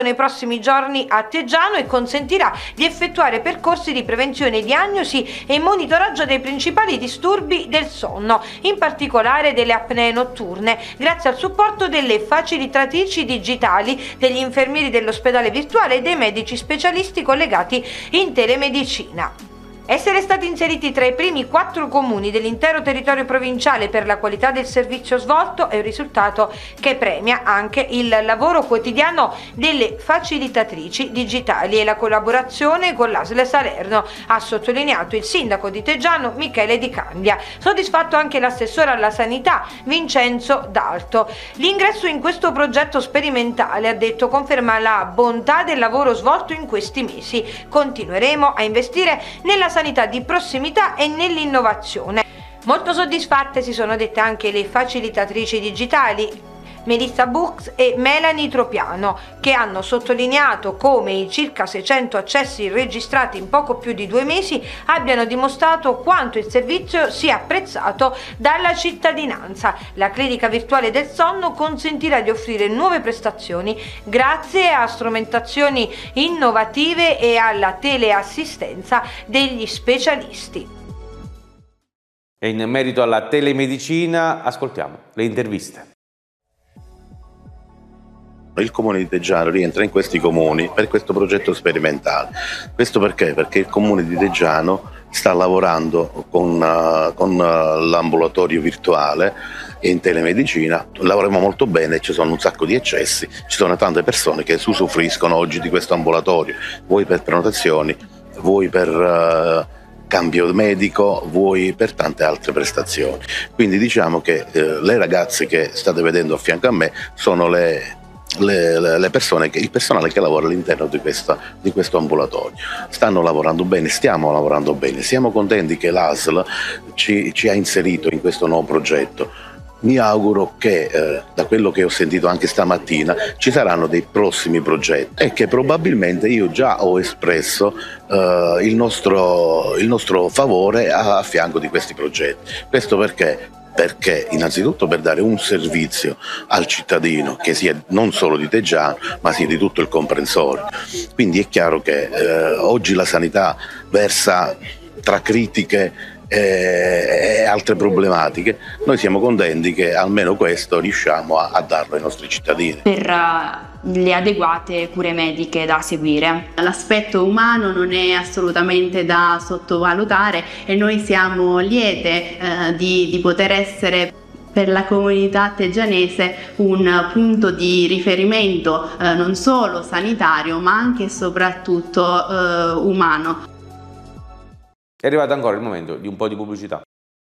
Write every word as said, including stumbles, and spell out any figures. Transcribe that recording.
nei prossimi giorni a Teggiano e consentirà di effettuare percorsi di prevenzione, diagnosi e monitoraggio dei principali disturbi del sonno, in particolare delle apnee notturne, grazie al supporto delle facilitatrici digitali, degli infermieri dell'ospedale virtuale e dei medici specialisti collegati in telemedicina. Essere stati inseriti tra i primi quattro comuni dell'intero territorio provinciale per la qualità del servizio svolto è un risultato che premia anche il lavoro quotidiano delle facilitatrici digitali e la collaborazione con l'A S L Salerno, ha sottolineato il sindaco di Teggiano Michele Di Candia. Soddisfatto anche l'assessore alla sanità Vincenzo D'Alto. L'ingresso in questo progetto sperimentale, ha detto, conferma la bontà del lavoro svolto in questi mesi. Continueremo a investire nella sanità di prossimità e nell'innovazione. Molto soddisfatte si sono dette anche le facilitatrici digitali Melissa Bux e Melanie Tropiano, che hanno sottolineato come i circa seicento accessi registrati in poco più di due mesi abbiano dimostrato quanto il servizio sia apprezzato dalla cittadinanza. La clinica virtuale del sonno consentirà di offrire nuove prestazioni grazie a strumentazioni innovative e alla teleassistenza degli specialisti. E in merito alla telemedicina ascoltiamo le interviste. Il comune di Teggiano rientra in questi comuni per questo progetto sperimentale. Questo perché? Perché il comune di Teggiano sta lavorando con, uh, con uh, l'ambulatorio virtuale e in telemedicina. Lavoriamo molto bene, ci sono un sacco di eccessi, ci sono tante persone che usufruiscono oggi di questo ambulatorio, vuoi per prenotazioni, vuoi per uh, cambio medico, vuoi per tante altre prestazioni. Quindi diciamo che uh, le ragazze che state vedendo a fianco a me sono le Le, le persone, che, il personale che lavora all'interno di, di questo ambulatorio. Stanno lavorando bene, stiamo lavorando bene, siamo contenti che l'A S L ci, ci ha inserito in questo nuovo progetto. Mi auguro che, eh, da quello che ho sentito anche stamattina, ci saranno dei prossimi progetti e che probabilmente io già ho espresso eh, il, nostro, il nostro favore a, a fianco di questi progetti. Questo perché? Perché innanzitutto per dare un servizio al cittadino che sia non solo di Teggiano ma sia di tutto il comprensorio. Quindi è chiaro che eh, oggi la sanità versa tra critiche e altre problematiche. Noi siamo contenti che almeno questo riusciamo a, a darlo ai nostri cittadini. Per uh, le adeguate cure mediche da seguire. L'aspetto umano non è assolutamente da sottovalutare e noi siamo liete uh, di, di poter essere per la comunità teggianese un punto di riferimento uh, non solo sanitario ma anche e soprattutto uh, umano. È arrivato ancora il momento di un po' di pubblicità.